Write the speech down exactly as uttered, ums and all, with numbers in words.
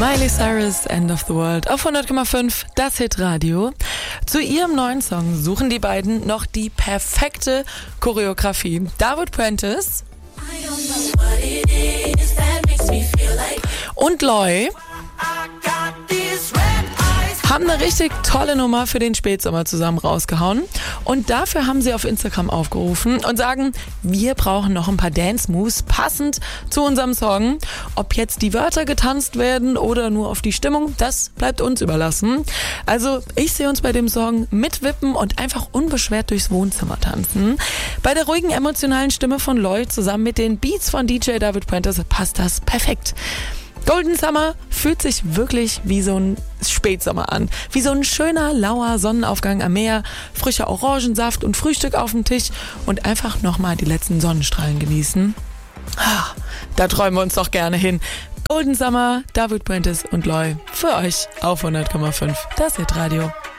Miley Cyrus, End of the World auf hundert Komma fünf, das Hitradio. Zu ihrem neuen Song suchen die beiden noch die perfekte Choreografie. David Prentice und Loy haben eine richtig tolle Nummer für den Spätsommer zusammen rausgehauen. Und dafür haben sie auf Instagram aufgerufen und sagen, wir brauchen noch ein paar Dance-Moves passend zu unserem Song. Ob jetzt die Wörter getanzt werden oder nur auf die Stimmung, das bleibt uns überlassen. Also ich sehe uns bei dem Song mitwippen und einfach unbeschwert durchs Wohnzimmer tanzen. Bei der ruhigen, emotionalen Stimme von Lloyd zusammen mit den Beats von D J David Prentice passt das perfekt. Golden Summer fühlt sich wirklich wie so ein Spätsommer an. Wie so ein schöner, lauer Sonnenaufgang am Meer, frischer Orangensaft und Frühstück auf dem Tisch und einfach nochmal die letzten Sonnenstrahlen genießen. Ah, da träumen wir uns doch gerne hin. Golden Summer, David Prentice und Loy für euch auf hundert Komma fünf, das Hitradio.